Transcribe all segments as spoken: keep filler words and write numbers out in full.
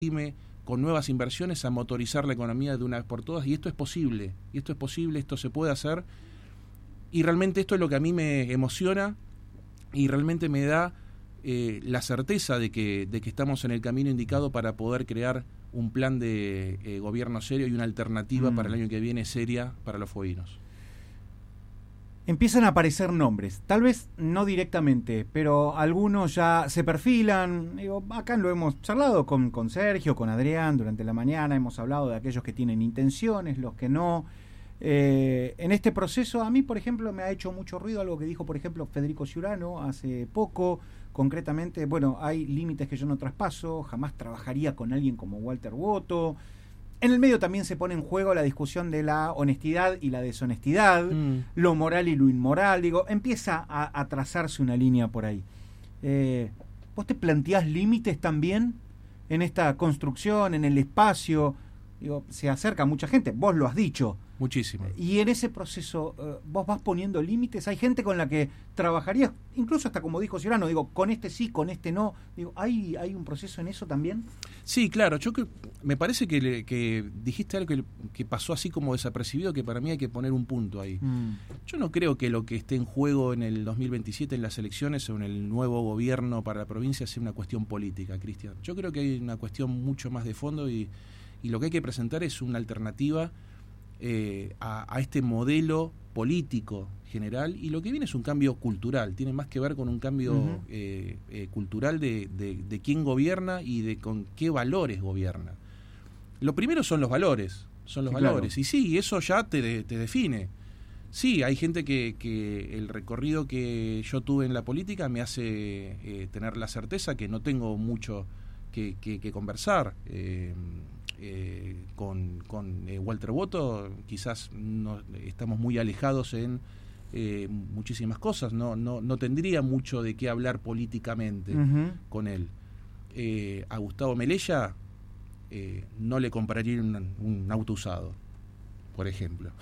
con nuevas inversiones a motorizar la economía de una vez por todas, y esto es posible, y esto es posible, esto se puede hacer, y realmente esto es lo que a mí me emociona y realmente me da eh, la certeza de que, de que estamos en el camino indicado para poder crear un plan de eh, gobierno serio y una alternativa mm. para el año que viene seria para los fueguinos. Empiezan a aparecer nombres, tal vez no directamente, pero algunos ya se perfilan. Digo, acá lo hemos charlado con, con Sergio, con Adrián durante la mañana, hemos hablado de aquellos que tienen intenciones, los que no. Eh, en este proceso, a mí, por ejemplo, me ha hecho mucho ruido algo que dijo, por ejemplo, Federico Ciurano hace poco. Concretamente, bueno, hay límites que yo no traspaso, jamás trabajaría con alguien como Walter Boto. En el medio también se pone en juego la discusión de la honestidad y la deshonestidad, mm. lo moral y lo inmoral. Digo, empieza a, a trazarse una línea por ahí. Eh, ¿Vos te planteás límites también en esta construcción, en el espacio? Digo, se acerca mucha gente, vos lo has dicho. Muchísimo. Y en ese proceso, eh, vos vas poniendo límites. Hay gente con la que trabajarías, incluso hasta como dijo Ciurano, digo, con este sí, con este no. Digo, ¿hay, hay un proceso en eso también? Sí, claro. Yo que, me parece que, le, que dijiste algo que, que pasó así como desapercibido, que para mí hay que poner un punto ahí. Mm. Yo no creo que lo que esté en juego en el dos mil veintisiete en las elecciones o en el nuevo gobierno para la provincia sea una cuestión política, Cristian. Yo creo que hay una cuestión mucho más de fondo y, y lo que hay que presentar es una alternativa Eh, a, a este modelo político general, y lo que viene es un cambio cultural, tiene más que ver con un cambio uh-huh. eh, eh, cultural de, de, de quién gobierna y de con qué valores gobierna. Lo primero son los valores, son los sí, valores, claro. Y sí, eso ya te, de, te define. Sí, hay gente que, que el recorrido que yo tuve en la política me hace eh, tener la certeza que no tengo mucho que, que, que conversar. Eh, Eh, con, con eh, Walter Boto quizás no, estamos muy alejados en eh, muchísimas cosas, no, no, no tendría mucho de qué hablar políticamente uh-huh. con él. Eh, a Gustavo Melella eh, no le compraría un, un auto usado, por ejemplo.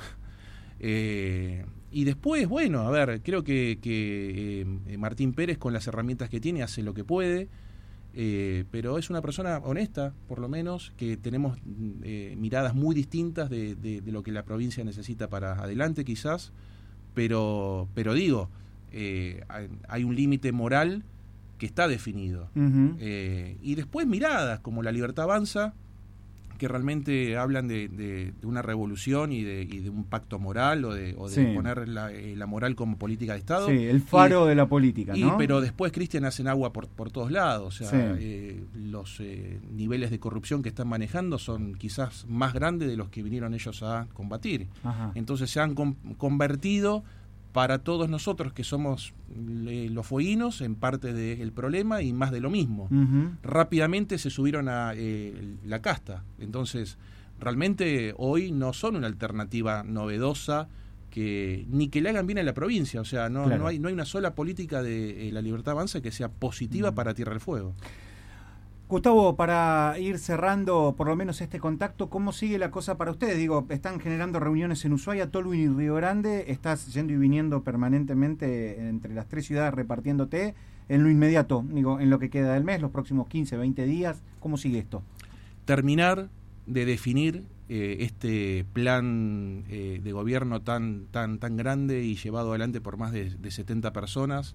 eh, y después, bueno, a ver, creo que, que eh, Martín Pérez con las herramientas que tiene hace lo que puede. Eh, pero es una persona honesta, por lo menos, que tenemos eh, miradas muy distintas de, de, de lo que la provincia necesita para adelante, quizás, pero, pero digo, eh, hay, hay un límite moral que está definido. Uh-huh. Eh, y después miradas como La Libertad Avanza, que realmente hablan de, de, de una revolución y de, y de un pacto moral o de, o de sí. poner la, eh, la moral como política de Estado. Sí, el faro y, de la política, y, ¿no? Pero después, Cristian, hacen agua por, por todos lados. O sea, sí. eh, los eh, niveles de corrupción que están manejando son quizás más grandes de los que vinieron ellos a combatir. Ajá. Entonces se han com- convertido para todos nosotros que somos eh, los fueguinos en parte del problema y más de lo mismo. Uh-huh. Rápidamente se subieron a eh, la casta. Entonces, realmente hoy no son una alternativa novedosa que ni que le hagan bien a la provincia. O sea, no, claro. no, hay, no hay una sola política de eh, La Libertad Avanza que sea positiva uh-huh. para Tierra del Fuego. Gustavo, para ir cerrando por lo menos este contacto, ¿cómo sigue la cosa para ustedes? Digo, están generando reuniones en Ushuaia, Tolwyn y Río Grande, estás yendo y viniendo permanentemente entre las tres ciudades repartiéndote en lo inmediato, digo, en lo que queda del mes, los próximos quince, veinte días, ¿cómo sigue esto? Terminar de definir eh, este plan eh, de gobierno tan, tan, tan grande y llevado adelante por más de, de setenta personas,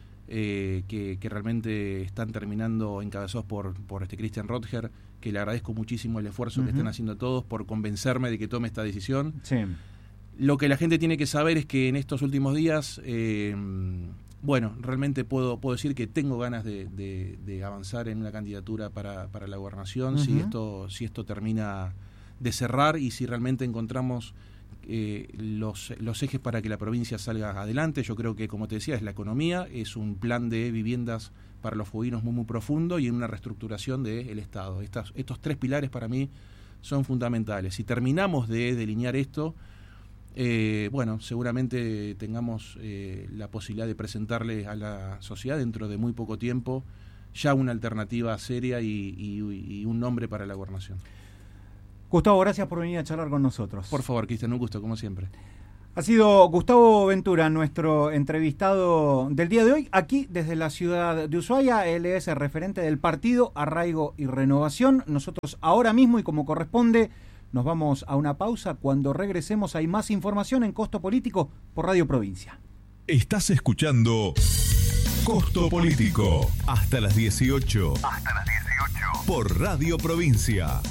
Eh, que, que realmente están terminando encabezados por, por este Christian Rotger, que le agradezco muchísimo el esfuerzo uh-huh. que están haciendo todos por convencerme de que tome esta decisión. Sí. Lo que la gente tiene que saber es que en estos últimos días, eh, bueno, realmente puedo, puedo decir que tengo ganas de, de, de avanzar en una candidatura para, para la gobernación, uh-huh. si esto, si esto termina de cerrar y si realmente encontramos Eh, los, los ejes para que la provincia salga adelante. Yo creo que, como te decía, es la economía, es un plan de viviendas para los fueguinos muy muy profundo y una reestructuración del Estado. Estas, estos tres pilares para mí son fundamentales. Si terminamos de delinear esto, eh, bueno, seguramente tengamos eh, la posibilidad de presentarle a la sociedad dentro de muy poco tiempo ya una alternativa seria y, y, y un nombre para la gobernación. Gustavo, gracias por venir a charlar con nosotros. Por favor, Cristian, un gusto, como siempre. Ha sido Gustavo Ventura, nuestro entrevistado del día de hoy, aquí desde la ciudad de Ushuaia. Él es el referente del partido Arraigo y Renovación. Nosotros ahora mismo, y como corresponde, nos vamos a una pausa. Cuando regresemos hay más información en Costo Político por Radio Provincia. Estás escuchando Costo Político hasta las dieciocho. Hasta las dieciocho. Por Radio Provincia.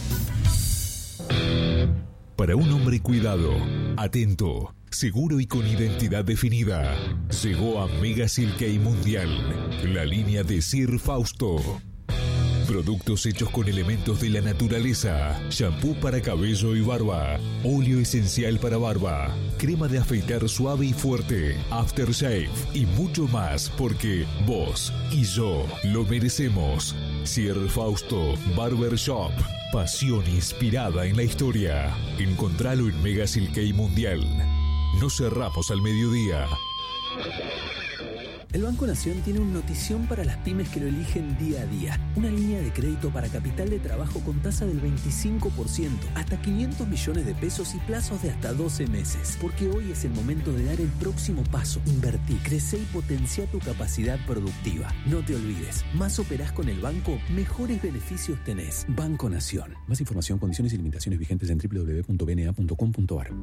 Para un hombre cuidado, atento, seguro y con identidad definida, llegó a Mega Silkei Mundial, la línea de Sir Fausto. Productos hechos con elementos de la naturaleza, shampoo para cabello y barba, óleo esencial para barba, crema de afeitar suave y fuerte, aftershave y mucho más, porque vos y yo lo merecemos. Sir Fausto Barber Shop, pasión inspirada en la historia. Encontralo en Mega Silkei Mundial. No cerramos al mediodía. El Banco Nación tiene una notición para las pymes que lo eligen día a día. Una línea de crédito para capital de trabajo con tasa del veinticinco por ciento, hasta quinientos millones de pesos y plazos de hasta doce meses. Porque hoy es el momento de dar el próximo paso. Invertí, crece y potencia tu capacidad productiva. No te olvides, más operás con el banco, mejores beneficios tenés. Banco Nación. Más información, condiciones y limitaciones vigentes en doble u doble u doble u punto b n a punto com punto a r.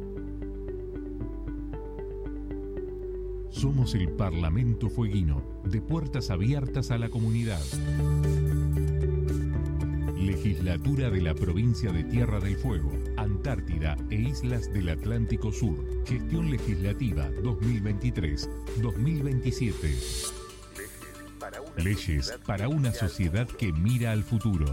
Somos el Parlamento Fueguino, de puertas abiertas a la comunidad. Legislatura de la Provincia de Tierra del Fuego, Antártida e Islas del Atlántico Sur. Gestión Legislativa dos mil veintitrés dos mil veintisiete. Leyes para una sociedad que mira al futuro.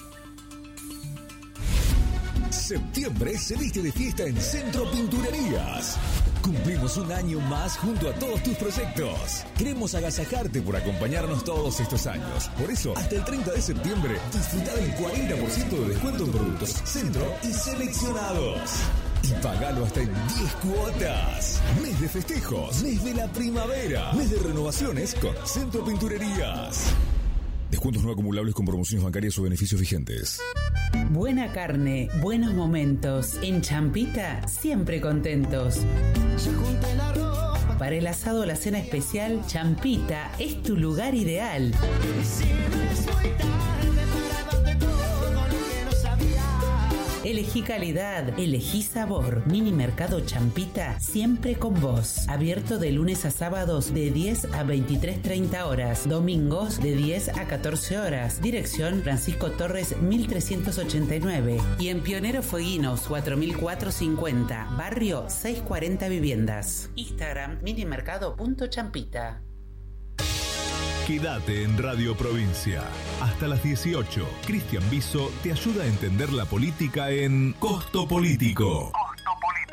Septiembre se viste de fiesta en Centro Pinturerías. Cumplimos un año más junto a todos tus proyectos. Queremos agasajarte por acompañarnos todos estos años. Por eso, hasta el treinta de septiembre, disfruta del cuarenta por ciento de descuento en productos Centro y seleccionados. Y pagalo hasta en diez cuotas. Mes de festejos, mes de la primavera, mes de renovaciones con Centro Pinturerías. Descuentos no acumulables con promociones bancarias o beneficios vigentes. Buena carne, buenos momentos. En Champita, siempre contentos. Para el asado o la cena especial, Champita es tu lugar ideal. Elegí calidad, elegí sabor. Mini Mercado Champita, siempre con vos. Abierto de lunes a sábados de diez a veintitrés treinta horas. Domingos de diez a catorce horas. Dirección Francisco Torres mil trescientos ochenta y nueve. Y en Pionero Fueguinos cuatro mil cuatrocientos cincuenta. Barrio seiscientos cuarenta Viviendas. Instagram minimercado punto champita. Quédate en Radio Provincia. Hasta las dieciocho. Cristian Biso te ayuda a entender la política en Costo Político. Costo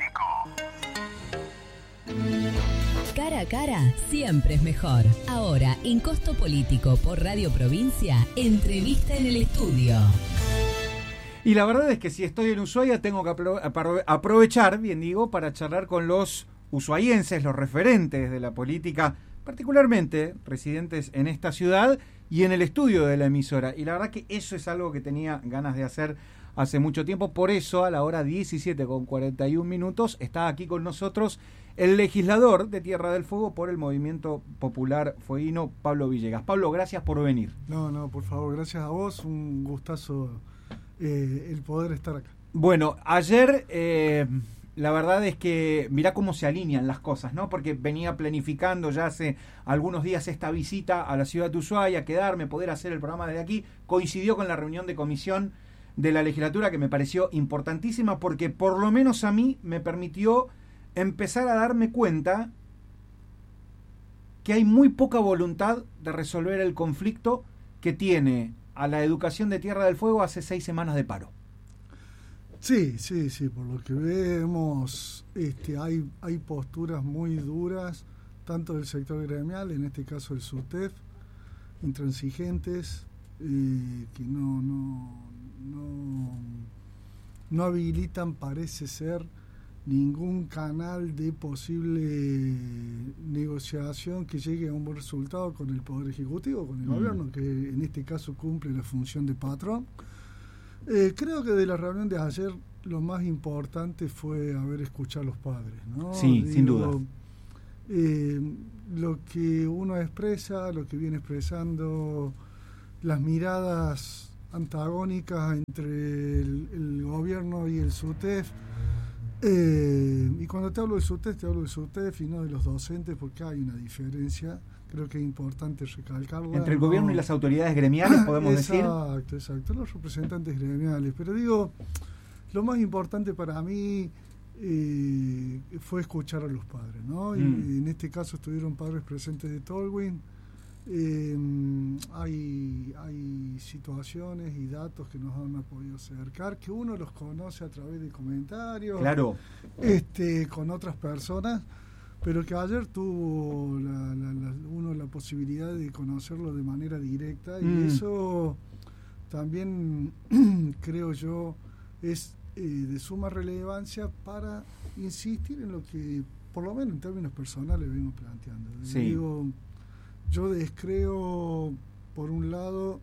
Político. Cara a cara siempre es mejor. Ahora, en Costo Político por Radio Provincia, entrevista en el estudio. Y la verdad es que si estoy en Ushuaia tengo que apro- aprovechar, bien digo, para charlar con los ushuaienses, los referentes de la política, particularmente residentes en esta ciudad y en el estudio de la emisora. Y la verdad que eso es algo que tenía ganas de hacer hace mucho tiempo. Por eso, a la hora diecisiete con cuarenta y un minutos, está aquí con nosotros el legislador de Tierra del Fuego por el Movimiento Popular Fueguino, Pablo Villegas. Pablo, gracias por venir. No, no, por favor, gracias a vos. Un gustazo eh, el poder estar acá. Bueno, ayer... Eh, La verdad es que mirá cómo se alinean las cosas, ¿no? Porque venía planificando ya hace algunos días esta visita a la ciudad de Ushuaia, quedarme, poder hacer el programa desde aquí. Coincidió con la reunión de comisión de la legislatura, que me pareció importantísima porque por lo menos a mí me permitió empezar a darme cuenta que hay muy poca voluntad de resolver el conflicto que tiene a la educación de Tierra del Fuego hace seis semanas de paro. Sí, sí, sí, por lo que vemos, este, hay, hay posturas muy duras, tanto del sector gremial, en este caso el SUTEF, intransigentes, eh, que no, no, no, no habilitan, parece ser, ningún canal de posible negociación que llegue a un buen resultado con el Poder Ejecutivo, con el mm. gobierno, que en este caso cumple la función de patrón. Eh, creo que de la reunión de ayer lo más importante fue haber escuchado a los padres, ¿no? Sí, Digo, sin duda. Eh, lo que uno expresa, lo que viene expresando, las miradas antagónicas entre el, el gobierno y el SUTEF, eh, y cuando te hablo de SUTEF, te hablo de SUTEF y no de los docentes, porque hay una diferencia, creo que es importante recalcarla. Entre el ¿no? gobierno y las autoridades gremiales, podemos exacto, decir. Exacto, exacto, los representantes gremiales, pero digo, lo más importante para mí eh, fue escuchar a los padres, ¿no? Y, Mm. y en este caso estuvieron padres presentes de Tolwyn. Eh, hay, hay situaciones y datos que nos han podido acercar, que uno los conoce a través de comentarios, Claro. este, con otras personas, pero que ayer tuvo la, la, la, uno la posibilidad de conocerlo de manera directa, y Mm. eso también creo yo es eh, de suma relevancia para insistir en lo que, por lo menos en términos personales, vengo planteando. Sí. Digo, yo descreo, por un lado,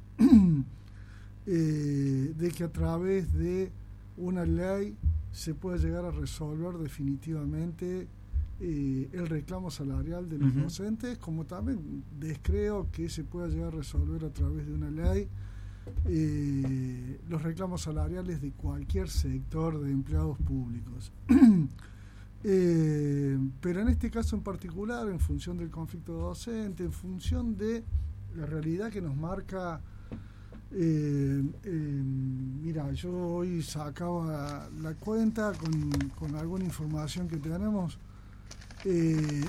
eh, de que a través de una ley se pueda llegar a resolver definitivamente eh, el reclamo salarial de los Uh-huh. docentes, como también descreo que se pueda llegar a resolver a través de una ley eh, los reclamos salariales de cualquier sector de empleados públicos. Eh, pero en este caso en particular, en función del conflicto docente, en función de la realidad que nos marca, eh, eh, mira, yo hoy sacaba la cuenta con, con alguna información que tenemos. Eh,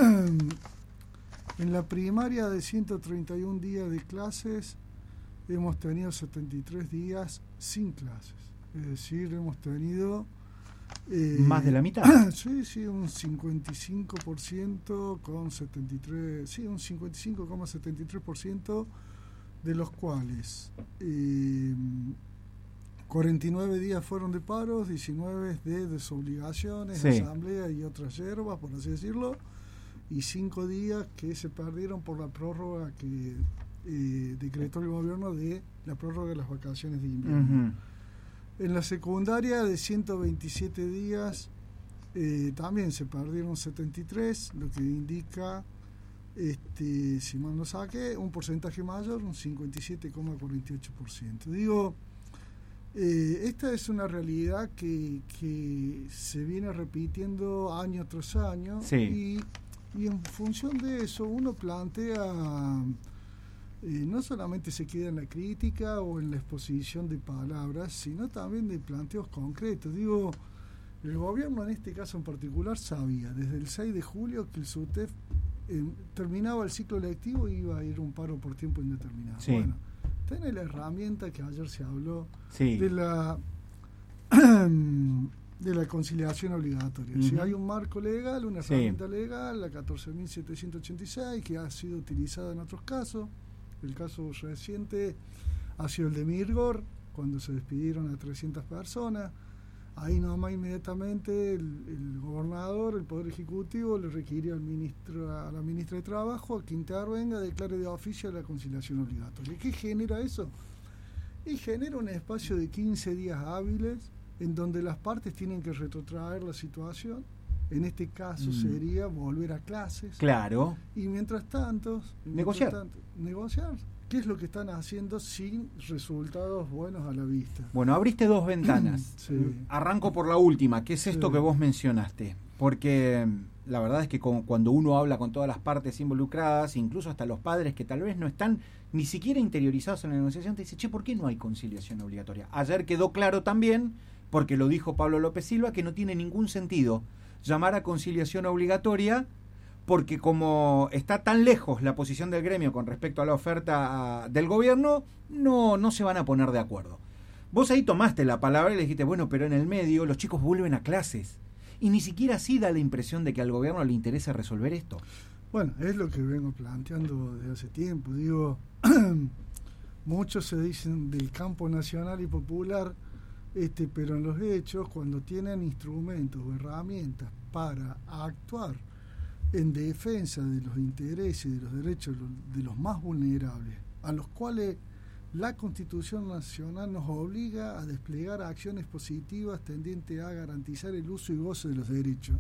en la primaria de ciento treinta y un días de clases hemos tenido setenta y tres días sin clases, es decir, hemos tenido Eh, Más de la mitad. Sí, sí, un cincuenta y cinco por ciento con setenta y tres, sí, un cincuenta y cinco coma setenta y tres por ciento, de los cuales eh, cuarenta y nueve días fueron de paros, diecinueve de desobligaciones, Sí. asamblea y otras hierbas, por así decirlo, y cinco días que se perdieron por la prórroga que eh, decretó el gobierno de la prórroga de las vacaciones de invierno. Uh-huh. En la secundaria, de ciento veintisiete días, eh, también se perdieron setenta y tres, lo que indica, este, si mal no saqué, un porcentaje mayor, un cincuenta y siete coma cuarenta y ocho por ciento. Digo, eh, esta es una realidad que, que se viene repitiendo año tras año, Sí. y, y en función de eso uno plantea... Eh, no solamente se queda en la crítica o en la exposición de palabras, sino también de planteos concretos. Digo, el gobierno en este caso en particular sabía desde el seis de julio que el SUTEF eh, terminaba el ciclo lectivo y iba a ir un paro por tiempo indeterminado. Sí. Bueno, tiene la herramienta que ayer se habló Sí. de la de la conciliación obligatoria. Uh-huh. Si hay un marco legal, una Sí. herramienta legal, la catorce mil setecientos ochenta y seis, que ha sido utilizada en otros casos. El caso reciente ha sido el de Mirgor, cuando se despidieron a trescientas personas. Ahí nomás inmediatamente el, el gobernador, el Poder Ejecutivo, le requirió al ministro, a la ministra de Trabajo a que intervenga, declare de oficio la conciliación obligatoria. ¿Qué genera eso? Y genera un espacio de quince días hábiles en donde las partes tienen que retrotraer la situación. En este caso Mm. sería volver a clases. Claro. Y mientras tanto, Negociar. mientras tanto, negociar. ¿Qué es lo que están haciendo sin resultados buenos a la vista? Bueno, abriste dos ventanas. Sí. Arranco por la última, que es esto Sí. que vos mencionaste. Porque mm, la verdad es que con- cuando uno habla con todas las partes involucradas, incluso hasta los padres que tal vez no están ni siquiera interiorizados en la negociación, te dice, che, ¿por qué no hay conciliación obligatoria? Ayer quedó claro también, porque lo dijo Pablo López Silva, que no tiene ningún sentido llamar a conciliación obligatoria, porque como está tan lejos la posición del gremio con respecto a la oferta a, del gobierno, no, no se van a poner de acuerdo. Vos ahí tomaste la palabra y le dijiste, bueno, pero en el medio los chicos vuelven a clases. Y ni siquiera así da la impresión de que al gobierno le interesa resolver esto. Bueno, es lo que vengo planteando desde hace tiempo. Digo, muchos se dicen del campo nacional y popular, este, pero en los hechos, cuando tienen instrumentos o herramientas para actuar en defensa de los intereses y de los derechos de los más vulnerables, a los cuales la Constitución Nacional nos obliga a desplegar acciones positivas tendientes a garantizar el uso y goce de los derechos.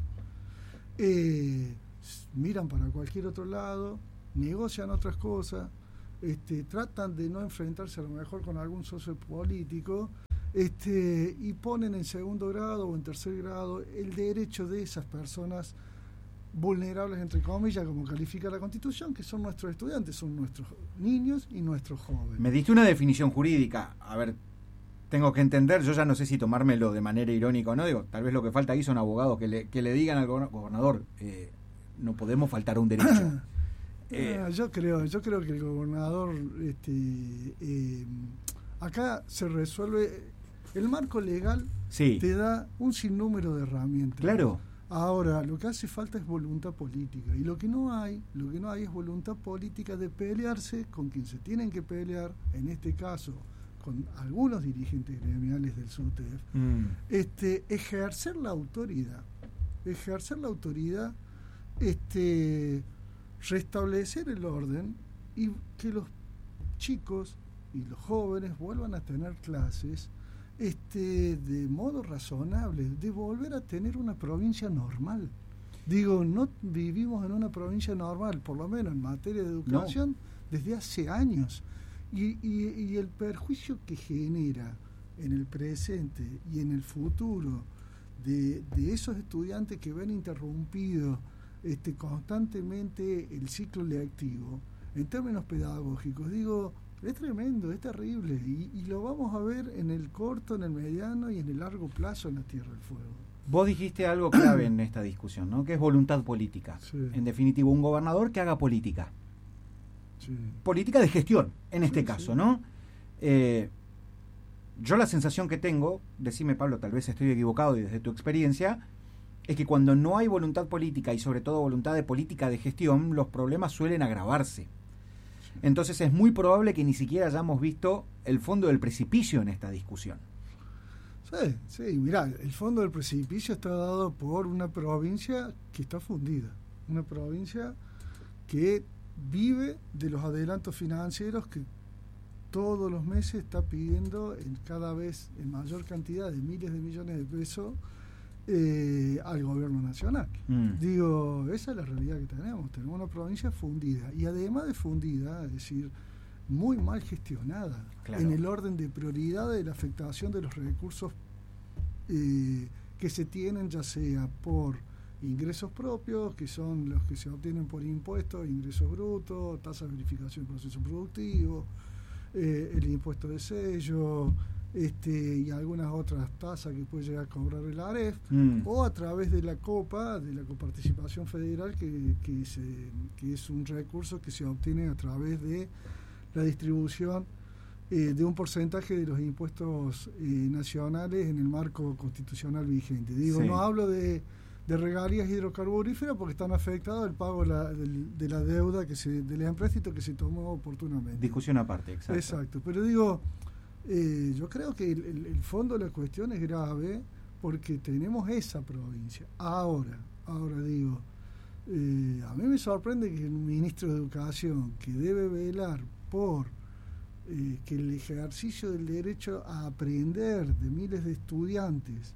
Eh, miran para cualquier otro lado, negocian otras cosas, este, tratan de no enfrentarse a lo mejor con algún socio político, este, y ponen en segundo grado o en tercer grado el derecho de esas personas vulnerables, entre comillas, como califica la Constitución, que son nuestros estudiantes, son nuestros niños y nuestros jóvenes. Me diste una definición jurídica. A ver, tengo que entender, yo ya no sé si tomármelo de manera irónica o no, digo, tal vez lo que falta ahí son abogados que le, que le digan al gobernador, eh, no podemos faltar a un derecho. eh, ah, yo creo, yo creo que el gobernador, este, eh, acá se resuelve, el marco legal sí. te da un sinnúmero de herramientas. Claro. Ahora, lo que hace falta es voluntad política, y lo que no hay, lo que no hay es voluntad política de pelearse con quien se tienen que pelear, en este caso con algunos dirigentes gremiales del SUTEF, mm. este, ejercer la autoridad, ejercer la autoridad, este, restablecer el orden y que los chicos y los jóvenes vuelvan a tener clases este de modo razonable, de volver a tener una provincia normal. Digo, no vivimos en una provincia normal, por lo menos en materia de educación, no. desde hace años. Y, y, y el perjuicio que genera en el presente y en el futuro de, de esos estudiantes que ven interrumpido este, constantemente el ciclo lectivo, en términos pedagógicos, digo, es tremendo, es terrible, y, y lo vamos a ver en el corto, en el mediano y en el largo plazo en la Tierra del Fuego. Vos dijiste algo clave en esta discusión, ¿no? Que es voluntad política. Sí. En definitiva, un gobernador que haga política. Sí. Política de gestión, en este sí, caso, sí. ¿no? Eh, yo la sensación que tengo, decime Pablo, tal vez estoy equivocado y desde tu experiencia, es que cuando no hay voluntad política y sobre todo voluntad de política de gestión, los problemas suelen agravarse. Entonces es muy probable que ni siquiera hayamos visto el fondo del precipicio en esta discusión. Sí, sí, mirá, el fondo del precipicio está dado por una provincia que está fundida, una provincia que vive de los adelantos financieros que todos los meses está pidiendo en cada vez en mayor cantidad de miles de millones de pesos eh, al gobierno nacional. Mm. Digo, esa es la realidad que tenemos, tenemos una provincia fundida, y además de fundida, es decir, muy mal gestionada, claro, en el orden de prioridad de la afectación de los recursos eh, que se tienen, ya sea por ingresos propios, que son los que se obtienen por impuestos, ingresos brutos, tasa de verificación del proceso productivo, eh, el impuesto de sello, este y algunas otras tasas que puede llegar a cobrar el AREF, mm. o a través de la COPA, de la coparticipación federal, que, que, se, que es un recurso que se obtiene a través de la distribución eh, de un porcentaje de los impuestos eh, nacionales en el marco constitucional vigente. Digo, sí. no hablo de, de regalías hidrocarburíferas porque están afectados el pago de la, de, de la deuda, que se del empréstito que se tomó oportunamente. Discusión aparte, exacto. Exacto, pero digo, eh, yo creo que el, el, el fondo de la cuestión es grave porque tenemos esa provincia. Ahora, ahora digo, eh, a mí me sorprende que el ministro de Educación, que debe velar por eh, que el ejercicio del derecho a aprender de miles de estudiantes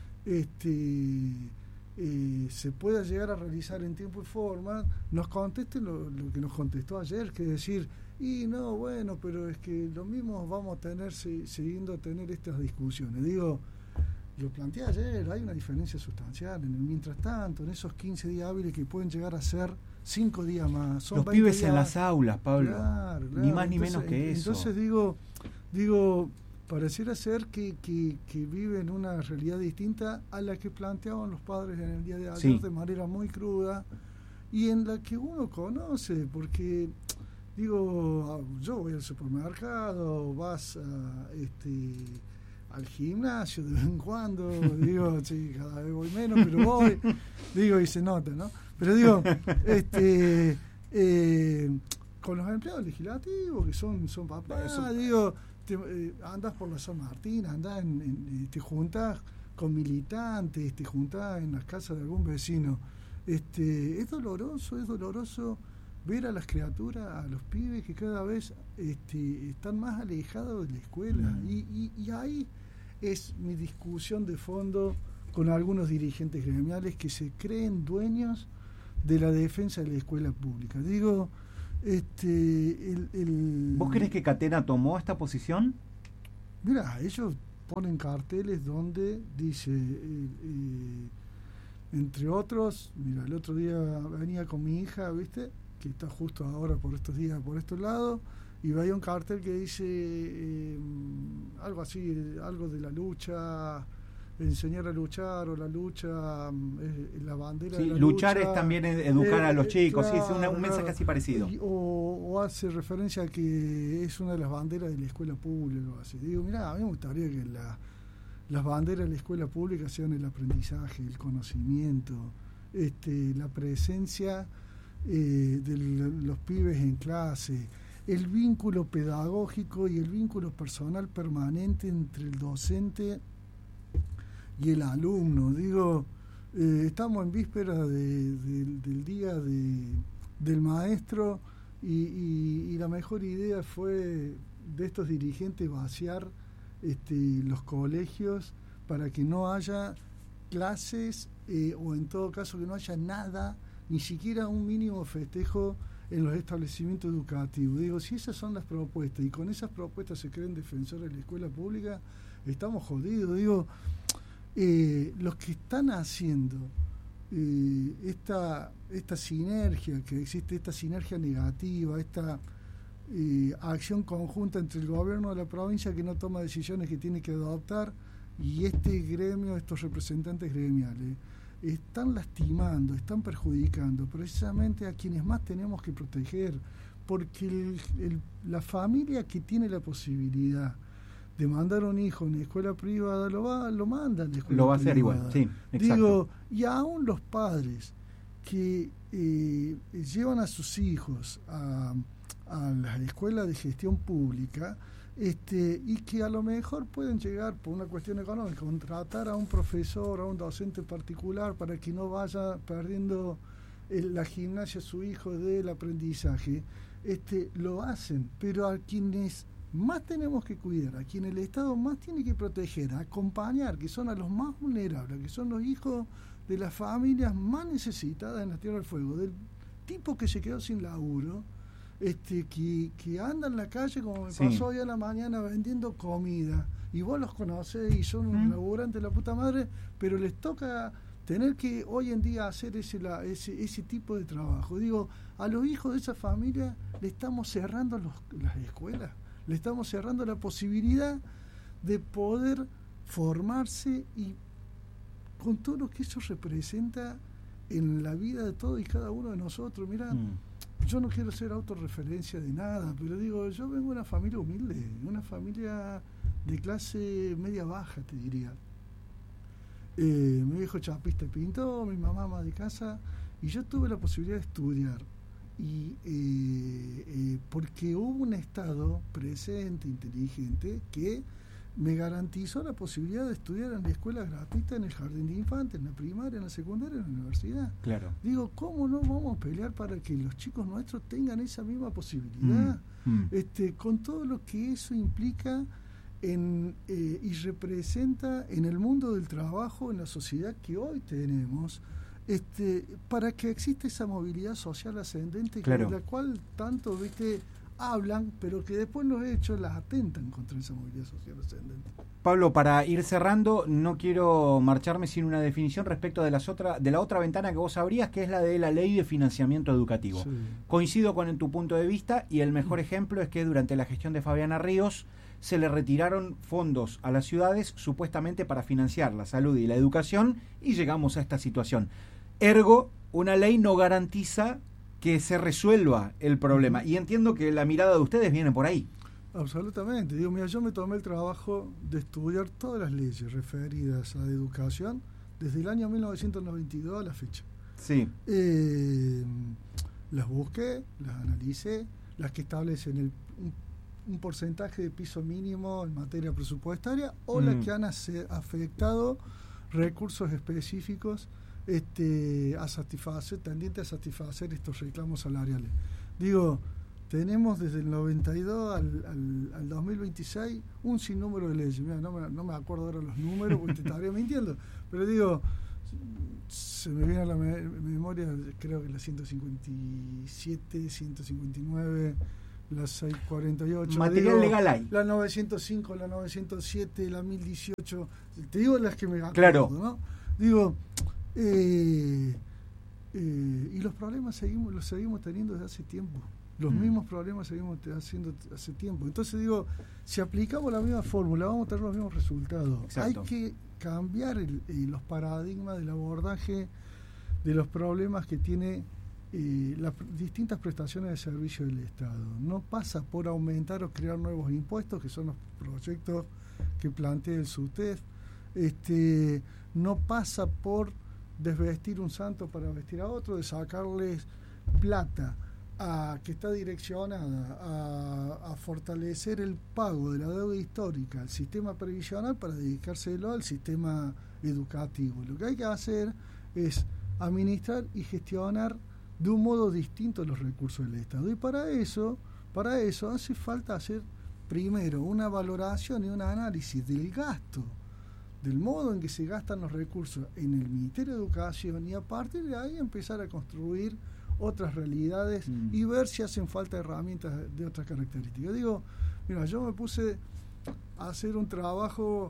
este eh, se pueda llegar a realizar en tiempo y forma, nos conteste lo, lo que nos contestó ayer, que es decir, y no, bueno, pero es que lo mismo vamos a tener se, siguiendo a tener estas discusiones. Digo, lo planteé ayer, hay una diferencia sustancial en el mientras tanto, en esos quince días hábiles que pueden llegar a ser cinco días más. Son los pibes días, en las aulas, Pablo. Claro, claro. Ni más ni entonces, menos que eso. Entonces digo, digo, pareciera ser que, que, que viven una realidad distinta a la que planteaban los padres en el día de ayer, sí, de manera muy cruda, y en la que uno conoce, porque digo, yo voy al supermercado, vas a este al gimnasio de vez en cuando, digo, sí, cada vez voy menos, pero voy, digo, y se nota, ¿no? Pero digo, este eh, con los empleados legislativos, que son, son papás, Eso, digo, te, eh, andas por la San Martín, andas en, en, te juntás con militantes, te juntás en las casas de algún vecino. Este, es doloroso, es doloroso ver a las criaturas, a los pibes que cada vez este, están más alejados de la escuela. Mm. Y, y, y ahí es mi discusión de fondo con algunos dirigentes gremiales que se creen dueños de la defensa de la escuela pública. Digo, este, el, el ¿vos crees que Catena tomó esta posición? Mira, ellos ponen carteles donde dice, eh, eh, entre otros, mira, el otro día venía con mi hija, ¿viste?, que está justo ahora por estos días, por estos lados, y veía un cartel que dice eh, algo así, algo de la lucha, enseñar a luchar, o la lucha, eh, la bandera sí, de la luchar lucha, es también educar eh, a los chicos, claro, sí, es una, un mensaje así parecido. Y, o, o hace referencia a que es una de las banderas de la escuela pública, o así. Digo, mirá, a mí me gustaría que la, las banderas de la escuela pública sean el aprendizaje, el conocimiento, este, la presencia eh, de los pibes en clase, el vínculo pedagógico y el vínculo personal permanente entre el docente y el alumno. Digo, eh, estamos en víspera de, de, del día de, del maestro y, y, y la mejor idea fue de estos dirigentes vaciar este, los colegios para que no haya clases eh, o en todo caso que no haya nada, ni siquiera un mínimo festejo en los establecimientos educativos. Digo, si esas son las propuestas y con esas propuestas se creen defensores de la escuela pública, estamos jodidos. Digo, Eh, los que están haciendo eh, esta esta sinergia que existe, esta sinergia negativa, esta eh, acción conjunta entre el gobierno de la provincia que no toma decisiones que tiene que adoptar y este gremio, estos representantes gremiales, están lastimando, están perjudicando precisamente a quienes más tenemos que proteger, porque el, el, la familia que tiene la posibilidad de mandar a un hijo en escuela privada, lo va, lo manda a la escuela lo va a hacer privada. igual, sí, exacto. Digo, y aún los padres que eh, llevan a sus hijos a, a la escuela de gestión pública, este, y que a lo mejor pueden llegar por una cuestión económica, contratar a un profesor, a un docente particular para que no vaya perdiendo el, la gimnasia su hijo del aprendizaje, este, lo hacen, pero a quienes más tenemos que cuidar, a quien el Estado más tiene que proteger, acompañar, que son a los más vulnerables, que son los hijos de las familias más necesitadas en la Tierra del Fuego, del tipo que se quedó sin laburo, este, que, que anda en la calle como me sí. pasó hoy a la mañana vendiendo comida, y vos los conocés y son unos ¿Mm? laburantes de la puta madre, pero les toca tener que hoy en día hacer ese, la, ese, ese tipo de trabajo. Digo, a los hijos de esa familia le estamos cerrando los, las escuelas. Le estamos cerrando la posibilidad de poder formarse y con todo lo que eso representa en la vida de todos y cada uno de nosotros. Mira, mm. yo no quiero ser autorreferencia de nada, pero digo, yo vengo de una familia humilde, una familia de clase media baja, te diría. Eh, mi viejo chapista y pintor, mi mamá ama de casa, y yo tuve la posibilidad de estudiar. Y eh, eh, porque hubo un Estado presente, inteligente, que me garantizó la posibilidad de estudiar en la escuela gratuita, en el jardín de infantes, en la primaria, en la secundaria, en la universidad. Claro. Digo, ¿cómo no vamos a pelear para que los chicos nuestros tengan esa misma posibilidad? Mm, mm. Este, con todo lo que eso implica en, eh, y representa en el mundo del trabajo, en la sociedad que hoy tenemos, Este, para que exista esa movilidad social ascendente, claro, de la cual tanto, viste, hablan, pero que después los hechos las atentan contra esa movilidad social ascendente. Pablo, para ir cerrando, no quiero marcharme sin una definición respecto de las otra, de la otra ventana que vos abrías, que es la de la ley de financiamiento educativo. Sí. Coincido con en tu punto de vista, y el mejor ejemplo es que durante la gestión de Fabiana Ríos se le retiraron fondos a las ciudades supuestamente para financiar la salud y la educación, y llegamos a esta situación. Ergo, una ley no garantiza que se resuelva el problema. Y entiendo que la mirada de ustedes viene por ahí. Absolutamente. Digo, mira, yo me tomé el trabajo de estudiar todas las leyes referidas a la educación desde el año mil novecientos noventa y dos a la fecha. Sí. Eh, las busqué, las analicé, las que establecen el, un, un porcentaje de piso mínimo en materia presupuestaria o mm. las que han hace, afectado recursos específicos este, a satisfacer, tendiente a satisfacer estos reclamos salariales. Digo, tenemos desde el noventa y dos al, al, al dos mil veintiséis un sinnúmero de leyes. Mira, no me, no me acuerdo ahora los números porque te estaría mintiendo, pero digo, se me viene a la me- memoria, creo que la ciento cincuenta y siete, ciento cincuenta y nueve, la seiscientos cuarenta y ocho. Material digo, legal hay. La novecientos cinco, la novecientos siete, la mil dieciocho. Te digo las que me acuerdo, Claro. ¿no? Digo, eh, eh, y los problemas seguimos los seguimos teniendo desde hace tiempo. Los Mm. mismos problemas seguimos te- haciendo hace tiempo. Entonces digo, si aplicamos la misma fórmula, vamos a tener los mismos resultados. Exacto. Hay que cambiar el, eh, los paradigmas del abordaje de los problemas que tiene eh, las pr- distintas prestaciones de servicio del Estado. No pasa por aumentar o crear nuevos impuestos, que son los proyectos que plantea el SUTEF. Este, no pasa por desvestir un santo para vestir a otro, de sacarles plata a, que está direccionada a, a fortalecer el pago de la deuda histórica al sistema previsional para dedicárselo al sistema educativo. Lo que hay que hacer es administrar y gestionar de un modo distinto los recursos del Estado. Y para eso, para eso hace falta hacer primero una valoración y un análisis del gasto, del modo en que se gastan los recursos en el Ministerio de Educación, y a partir de ahí empezar a construir otras realidades Mm. y ver si hacen falta herramientas de otras características. Digo, mira, yo me puse a hacer un trabajo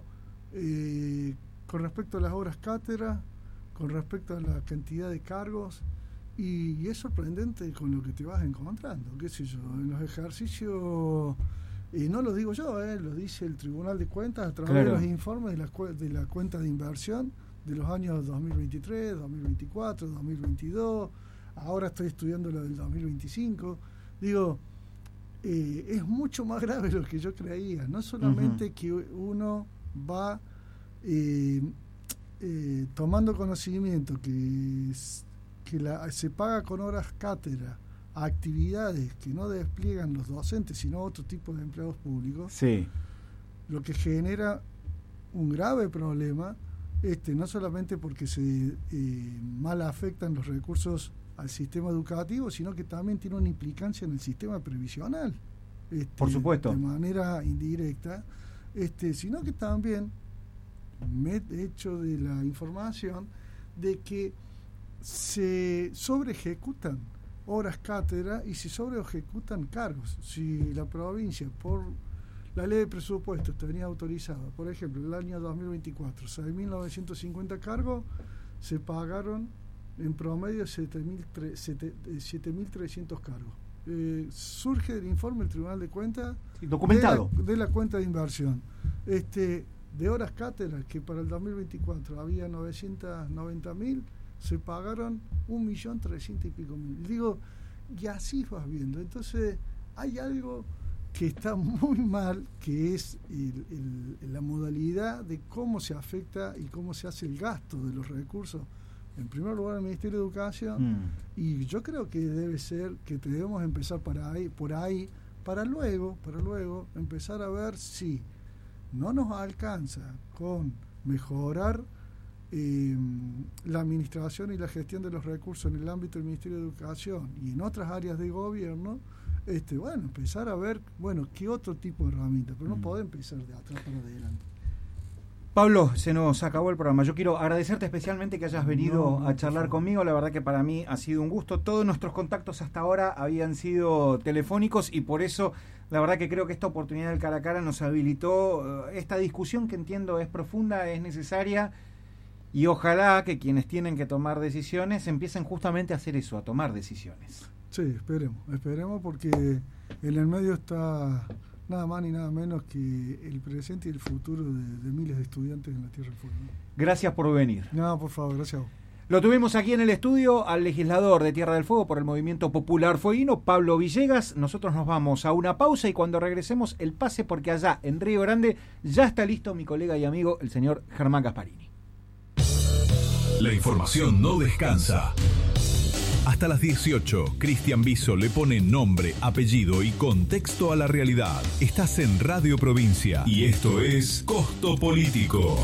eh, con respecto a las obras cátedra, con respecto a la cantidad de cargos, y, y es sorprendente con lo que te vas encontrando, qué sé yo, en los ejercicios. Y no lo digo yo, eh, lo dice el Tribunal de Cuentas a través Claro. de los informes de la, cu- de la cuenta de inversión de los años dos mil veintitrés, dos mil veinticuatro, dos mil veintidós. Ahora estoy estudiando lo del dos mil veinticinco. Digo, eh, es mucho más grave de lo que yo creía. No solamente Ujú. que uno va eh, eh, tomando conocimiento que, es- que la, se paga con horas cátedra a actividades que no despliegan los docentes, sino otro tipo de empleados públicos, Sí. lo que genera un grave problema, este no solamente porque se eh, mal afectan los recursos al sistema educativo, sino que también tiene una implicancia en el sistema previsional, este, Por supuesto. de manera indirecta, este, sino que también me he hecho de la información de que se sobre ejecutan horas cátedra y se sobre ejecutan cargos. Si la provincia, por la ley de presupuestos, tenía autorizado, por ejemplo, el año dos mil veinticuatro, seis mil novecientos cincuenta cargos, se pagaron en promedio siete mil trescientos cargos. Eh, surge del informe del Tribunal de Cuentas Sí, documentado. de la, de la cuenta de inversión. Este, de horas cátedra, que para el dos mil veinticuatro había novecientos noventa mil, se pagaron un millón trescientos y pico mil. Digo, y así vas viendo. Entonces, hay algo que está muy mal, que es el, el, la modalidad de cómo se afecta y cómo se hace el gasto de los recursos. En primer lugar, el Ministerio de Educación, Mm. y yo creo que debe ser que debemos empezar para ahí, por ahí, para luego, para luego empezar a ver si no nos alcanza con mejorar eh, la administración y la gestión de los recursos en el ámbito del Ministerio de Educación y en otras áreas de gobierno, este, bueno, empezar a ver, bueno, qué otro tipo de herramientas, pero no Mm. puede empezar de atrás para adelante. Pablo, se nos acabó el programa. Yo quiero agradecerte especialmente que hayas venido No, no, a charlar por favor. conmigo. La verdad que para mí ha sido un gusto. Todos nuestros contactos hasta ahora habían sido telefónicos y por eso la verdad que creo que esta oportunidad del cara a cara nos habilitó eh, esta discusión que entiendo es profunda, es necesaria y ojalá que quienes tienen que tomar decisiones empiecen justamente a hacer eso, a tomar decisiones. Sí, esperemos, esperemos porque en el medio está nada más ni nada menos que el presente y el futuro de, de miles de estudiantes en la Tierra del Fuego. Gracias por venir. No, por favor, gracias a vos. Lo tuvimos aquí en el estudio al legislador de Tierra del Fuego por el Movimiento Popular Fueguino, Pablo Villegas. Nosotros nos vamos a una pausa y cuando regresemos el pase, porque allá en Río Grande ya está listo mi colega y amigo, el señor Germán Gasparini. La información no descansa. Hasta las dieciocho, Cristian Biso le pone nombre, apellido y contexto a la realidad. Estás en Radio Provincia y esto es Costo Político.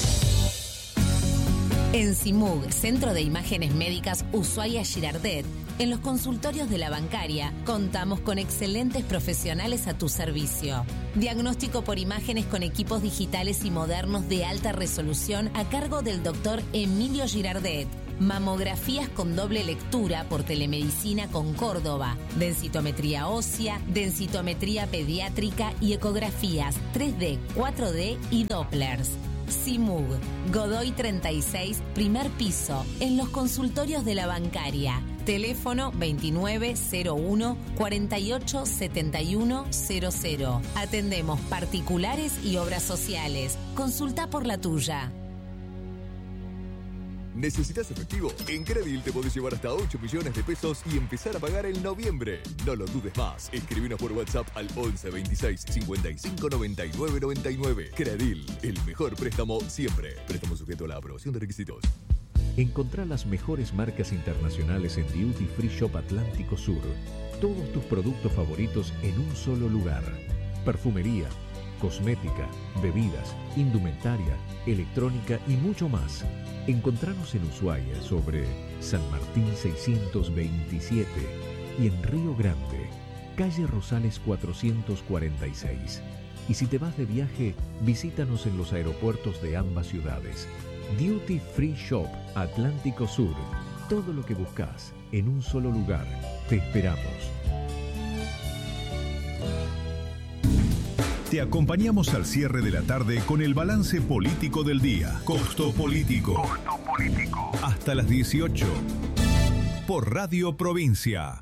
En CIMUG, Centro de Imágenes Médicas Ushuaia Girardet, En los consultorios de la bancaria contamos con excelentes profesionales a tu servicio. Diagnóstico por imágenes con equipos digitales y modernos de alta resolución a cargo del doctor Emilio Girardet. Mamografías con doble lectura por telemedicina con Córdoba, densitometría ósea, densitometría pediátrica y ecografías tres D, cuatro D y Dopplers. Simug, Godoy treinta y seis, primer piso, en los consultorios de la bancaria. Teléfono veintinueve cero uno, cuarenta y ocho setenta y uno cero cero. Atendemos particulares y obras sociales. Consulta por la tuya. ¿Necesitas efectivo? En Credil te podés llevar hasta ocho millones de pesos y empezar a pagar en noviembre. No lo dudes más. Escribinos por WhatsApp al once veintiséis cincuenta y cinco noventa y nueve noventa y nueve. Credil, el mejor préstamo siempre. Préstamo sujeto a la aprobación de requisitos. Encontrá las mejores marcas internacionales en Duty Free Shop Atlántico Sur. Todos tus productos favoritos en un solo lugar. Perfumería, cosmética, bebidas, indumentaria, electrónica y mucho más. Encontranos en Ushuaia sobre San Martín seiscientos veintisiete y en Río Grande, calle Rosales cuatrocientos cuarenta y seis. Y si te vas de viaje, visítanos en los aeropuertos de ambas ciudades. Duty Free Shop Atlántico Sur. Todo lo que buscas en un solo lugar. Te esperamos. Te acompañamos al cierre de la tarde con el balance político del día. Costo político. Costo político. Hasta las dieciocho. Por Radio Provincia.